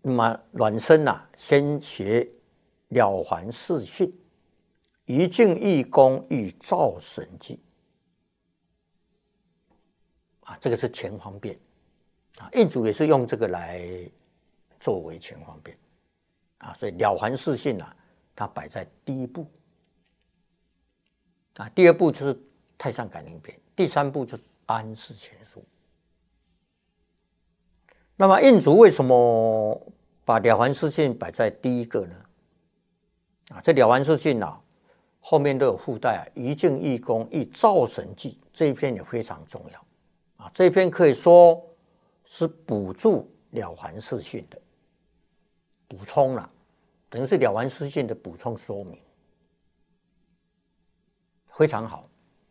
那么阮生先学了凡四训，一静一功一造神迹这个是前方便印祖也是用这个来作为前方便所以了凡四训它摆在第一步第二步就是太上感应篇，第三步就是安世全书。那么印祖为什么把了凡四训摆在第一个呢？这了凡四训后面都有附带一静一功一造神迹，这一篇也非常重要这一篇可以说是补助了凡四训的补充等于是了凡四训的补充说明，非常好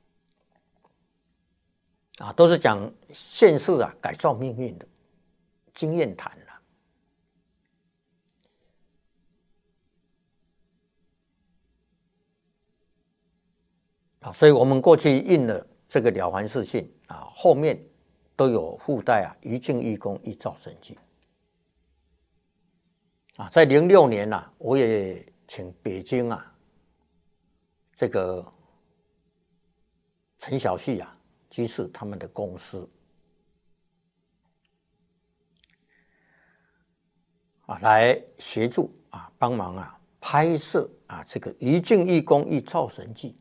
都是讲现世改造命运的经验谈所以我们过去印了这个了凡四训后面都有附带一静一功一造神迹在06年我也请北京这个陈小旭居士他们的公司来协助帮忙拍摄这个一静一功一造神迹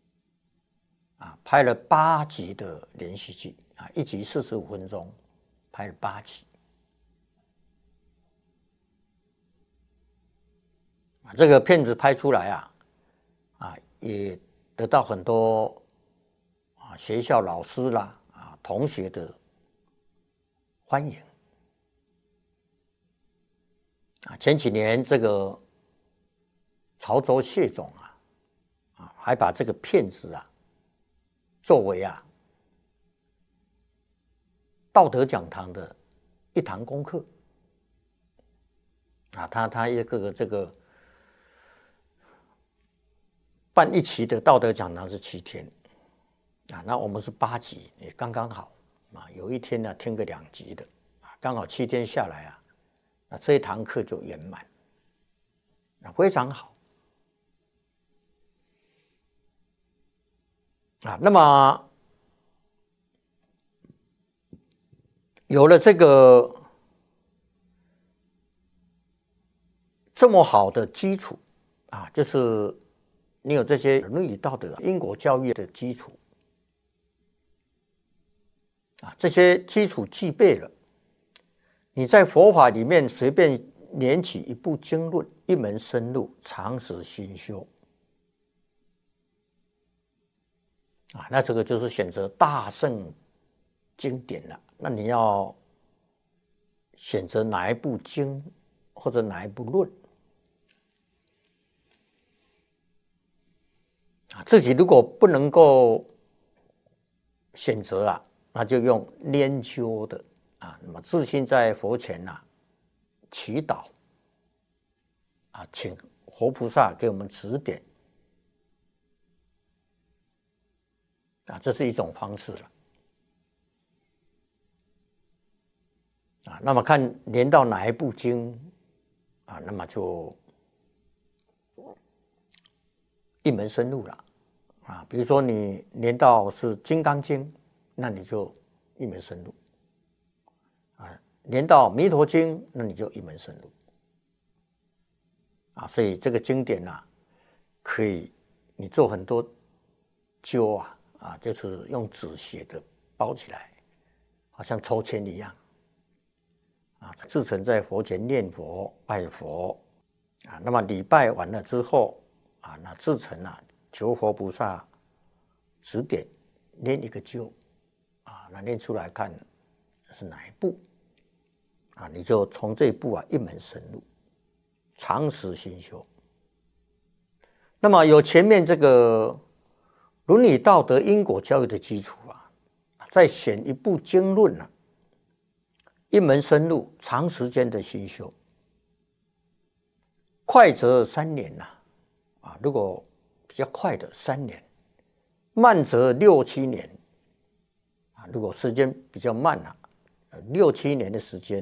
拍了8集的连续剧一集45分钟，拍了8集这个片子拍出来也得到很多学校老师同学的欢迎前几年这个潮州谢总还把这个片子作为道德讲堂的一堂功课他一个这个办一期的道德讲堂是7天那我们是8集也刚刚好有一天听个2集的刚好7天下来那这一堂课就圆满非常好那么有了这个这么好的基础就是你有这些伦理道德因果教育的基础这些基础具备了，你在佛法里面随便拈起一部经论，一门深入，常识熏修那这个就是选择大圣经典了。那你要选择哪一部经或者哪一部论自己如果不能够选择那就用研修的那么自心在佛前祈祷请活菩萨给我们指点这是一种方式了那么看连到哪一部经那么就一门深入了比如说你连到是《金刚经》，那你就一门深入连到《弥陀经》，那你就一门深入所以这个经典可以你做很多揪就是用纸写的包起来，好像抽签一样自诚在佛前念佛拜佛那么礼拜完了之后那自诚求佛菩萨指点，念一个咒那念出来看是哪一部你就从这一步一门深入，常识熏修。那么有前面这个伦理道德因果教育的基础再选一部经论一门深入，长时间的熏修，快则3年如果比较快的3年，慢则6、7年如果时间比较慢6、7年的时间